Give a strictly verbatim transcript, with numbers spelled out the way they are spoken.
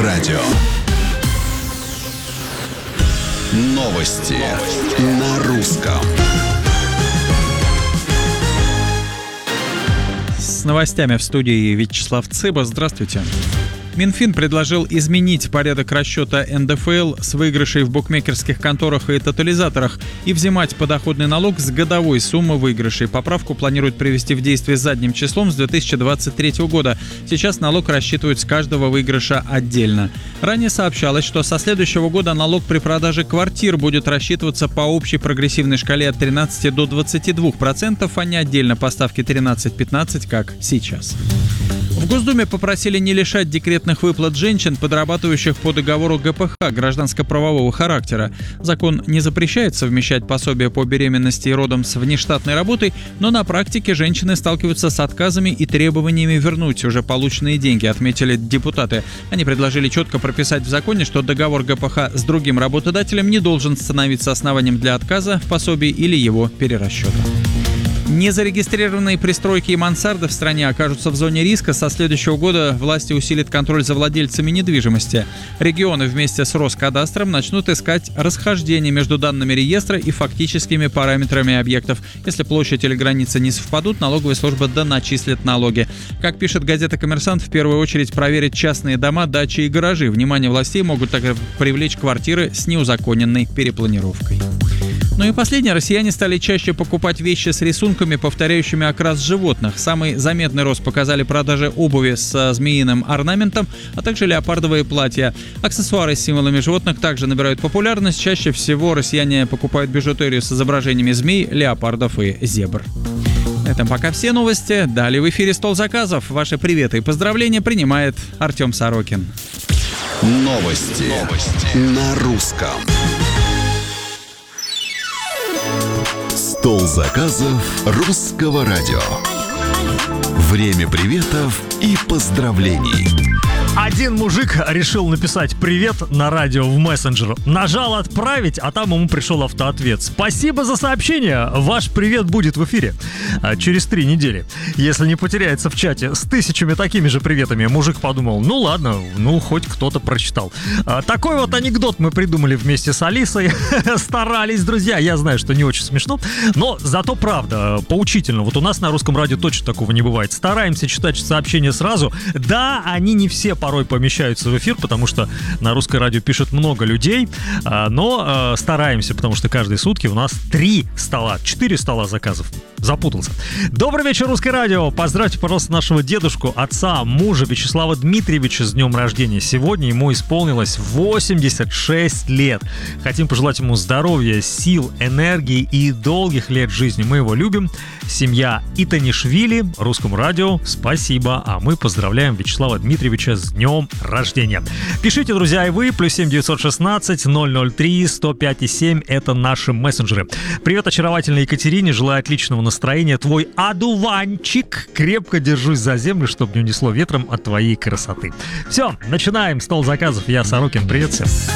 радио. Новости на русском. С новостями в студии Вячеслав Цыба. Здравствуйте. Минфин предложил изменить порядок расчета эн дэ эф эл с выигрышей в букмекерских конторах и тотализаторах и взимать подоходный налог с годовой суммы выигрышей. Поправку планируют привести в действие задним числом с две тысячи двадцать третьего года. Сейчас налог рассчитывают с каждого выигрыша отдельно. Ранее сообщалось, что со следующего года налог при продаже квартир будет рассчитываться по общей прогрессивной шкале от тринадцати до двадцати двух процентов, а не отдельно по ставке тринадцать-пятнадцать, как сейчас. В Госдуме попросили не лишать декретных выплат женщин, подрабатывающих по договору гэ пэ ха гражданско-правового характера. Закон не запрещает совмещать пособие по беременности и родам с внештатной работой, но на практике женщины сталкиваются с отказами и требованиями вернуть уже полученные деньги, отметили депутаты. Они предложили четко прописать в законе, что договор гэ пэ ха с другим работодателем не должен становиться основанием для отказа в пособии или его перерасчета. Незарегистрированные пристройки и мансарды в стране окажутся в зоне риска. Со следующего года власти усилят контроль за владельцами недвижимости. Регионы вместе с Роскадастром начнут искать расхождение между данными реестра и фактическими параметрами объектов. Если площадь или границы не совпадут, налоговая служба доначислит налоги. Как пишет газета «Коммерсант», в первую очередь проверят частные дома, дачи и гаражи. Внимание властей могут также привлечь квартиры с неузаконенной перепланировкой. Ну и последнее. Россияне стали чаще покупать вещи с рисунками, повторяющими окрас животных. Самый заметный рост показали продажи обуви с змеиным орнаментом, а также леопардовые платья. Аксессуары с символами животных также набирают популярность. Чаще всего россияне покупают бижутерию с изображениями змей, леопардов и зебр. На этом пока все новости. Далее в эфире «Стол заказов». Ваши приветы и поздравления принимает Артем Сорокин. Новости, Новости. на русском. Стол заказов русского радио. Время приветов и поздравлений. Один мужик решил написать привет на радио в мессенджер. Нажал «Отправить», а там ему пришел автоответ: «Спасибо за сообщение, ваш привет будет в эфире а через три недели». Если не потеряется в чате с тысячами такими же приветами, мужик подумал: ну ладно, ну хоть кто-то прочитал. А, такой вот анекдот мы придумали вместе с Алисой. Старались, друзья. Я знаю, что не очень смешно, но зато правда, поучительно. Вот у нас на русском радио точно такого не бывает. Стараемся читать сообщения сразу. Да, они не все порой помещаются в эфир, потому что на русское радио пишет много людей, но стараемся, потому что каждые сутки у нас три стола, четыре стола заказов. Запутался. Добрый вечер, русское радио. Поздравьте, пожалуйста, нашего дедушку, отца, мужа Вячеслава Дмитриевича с днем рождения. Сегодня ему исполнилось восемьдесят шесть лет. Хотим пожелать ему здоровья, сил, энергии и долгих лет жизни. Мы его любим. Семья Итанишвили, русскому радио спасибо, а мы поздравляем Вячеслава Дмитриевича с днем рождения. Пишите, друзья, и вы, плюс семь девятьсот шестнадцать ноль ноль три сто пять и семь, это наши мессенджеры. Привет очаровательной Екатерине, желаю отличного настроения. Твой одуванчик, крепко держусь за землю, чтобы не унесло ветром от твоей красоты. Все, начинаем стол заказов. Я Сорокин, привет всем.